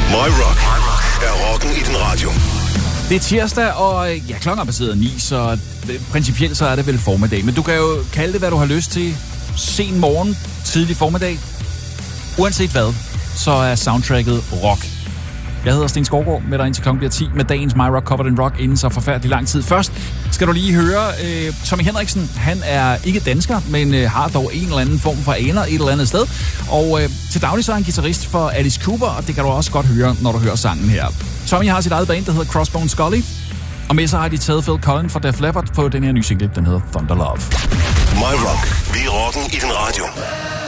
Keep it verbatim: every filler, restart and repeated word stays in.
My Rock er rocken i din radio. Det er tirsdag, og ja, klokken er passeret ni, så principielt så er det vel formiddag. Men du kan jo kalde det, hvad du har lyst til. Sen morgen, tidlig formiddag. Uanset hvad, så er soundtracket rock. Jeg hedder Sten Skovgaard, med dig indtil klokken bliver ti, med dagens My Rock Covered in Rock inden så forfærdelig lang tid. Først skal du lige høre, øh, Tommy Henriksen, han er ikke dansker, men øh, har dog en eller anden form for aner et eller andet sted. Og øh, til daglig så er han guitarist for Alice Cooper, og det kan du også godt høre, når du hører sangen her. Tommy har sit eget band, der hedder Crossbone Scully, og med så har de taget Phil Collins fra Def Leppard på den her nye single, den hedder Thunder Love. My Rock, vi er rocken i din radio.